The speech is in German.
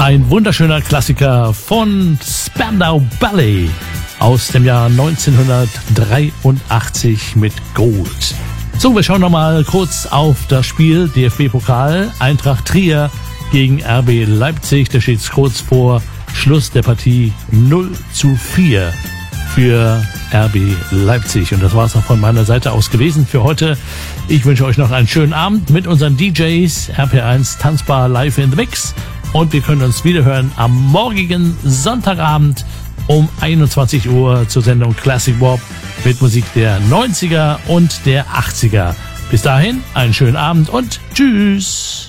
Ein wunderschöner Klassiker von Spandau Ballet aus dem Jahr 1983 mit Gold. So, wir schauen nochmal kurz auf das Spiel DFB-Pokal. Eintracht Trier gegen RB Leipzig. Da steht es kurz vor Schluss der Partie 0:4 für RB Leipzig. Und das war es auch von meiner Seite aus gewesen für heute. Ich wünsche euch noch einen schönen Abend mit unseren DJs. RPR1 Tanzbar live in the Mix. Und wir können uns wiederhören am morgigen Sonntagabend um 21 Uhr zur Sendung Classic Warp mit Musik der 90er und der 80er. Bis dahin, einen schönen Abend und tschüss.